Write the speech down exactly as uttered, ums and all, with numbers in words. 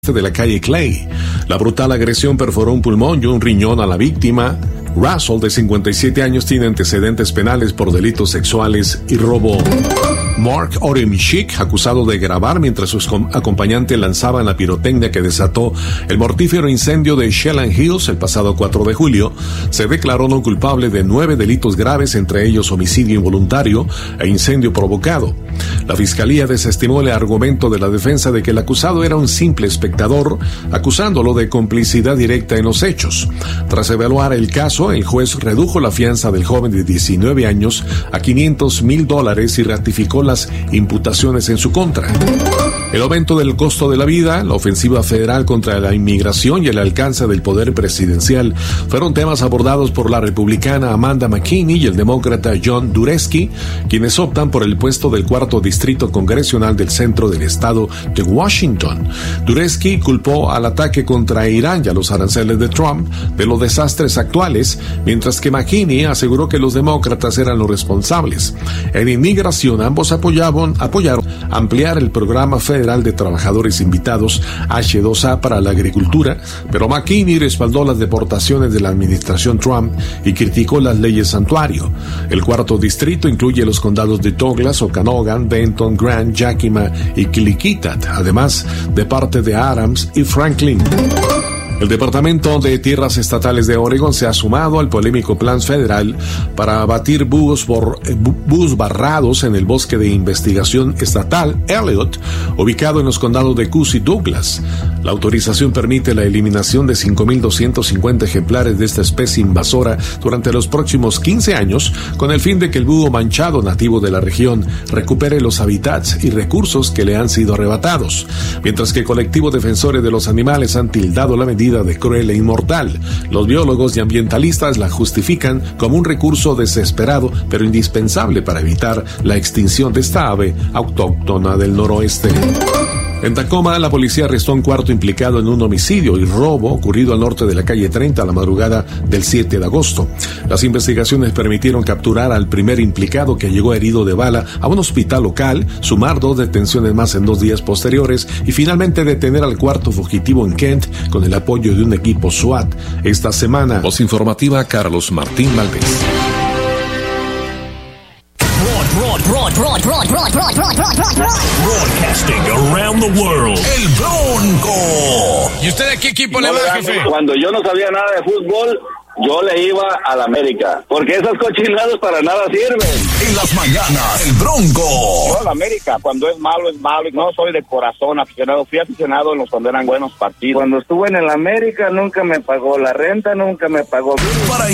de la calle Clay. La brutal agresión perforó un pulmón y un riñón a la víctima. Russell, de cincuenta y siete años, tiene antecedentes penales por delitos sexuales y robo. Mark Oremchik, acusado de grabar mientras su acompañante lanzaban la pirotecnia que desató el mortífero incendio de Shelland Hills el pasado cuatro de julio, se declaró no culpable de nueve delitos graves, entre ellos homicidio involuntario e incendio provocado. La fiscalía desestimó el argumento de la defensa de que el acusado era un simple espectador, acusándolo de complicidad directa en los hechos. Tras evaluar el caso, el juez redujo la fianza del joven de diecinueve años a quinientos mil dólares y ratificó las imputaciones en su contra. El aumento del costo de la vida, la ofensiva federal contra la inmigración y el alcance del poder presidencial fueron temas abordados por la republicana Amanda McKinney y el demócrata John Dureski, quienes optan por el puesto del cuarto distrito congresional del centro del estado de Washington. Dureski culpó al ataque contra Irán y a los aranceles de Trump de los desastres actuales, mientras que McKinney aseguró que los demócratas eran los responsables. En inmigración, ambos apoyaron, apoyaron ampliar el programa federal de trabajadores invitados H dos A para la agricultura, pero McKinney respaldó las deportaciones de la administración Trump y criticó las leyes santuario. El cuarto distrito incluye los condados de Douglas, Okanogan, Benton, Grant, Yakima y Klickitat, además de parte de Adams y Franklin. El Departamento de Tierras Estatales de Oregon se ha sumado al polémico plan federal para abatir búhos, por, búhos barrados en el bosque de investigación estatal Elliott, ubicado en los condados de Coos y Douglas. La autorización permite la eliminación de cinco mil doscientos cincuenta ejemplares de esta especie invasora durante los próximos quince años, con el fin de que el búho manchado nativo de la región recupere los hábitats y recursos que le han sido arrebatados, mientras que colectivos defensores de los animales han tildado la medida de cruel e inmortal. Los biólogos y ambientalistas la justifican como un recurso desesperado pero indispensable para evitar la extinción de esta ave autóctona del noroeste. En Tacoma, la policía arrestó a un cuarto implicado en un homicidio y robo ocurrido al norte de la calle treinta a la madrugada del siete de agosto. Las investigaciones permitieron capturar al primer implicado, que llegó herido de bala a un hospital local, sumar dos detenciones más en dos días posteriores y finalmente detener al cuarto fugitivo en Kent con el apoyo de un equipo SWAT esta semana. Voz informativa, Carlos Martín Valdés. Broadcasting around the world. El Bronco. ¿Y usted a qué equipo no le va, jefe? Cuando yo no sabía nada de fútbol, yo le iba al América, porque esas cochinadas para nada sirven. En las mañanas, el Bronco. Yo al América, cuando es malo, es malo. Y no soy de corazón aficionado. Fui aficionado en los cuando eran buenos partidos. Cuando estuve en el América, nunca me pagó la renta, nunca me pagó. Para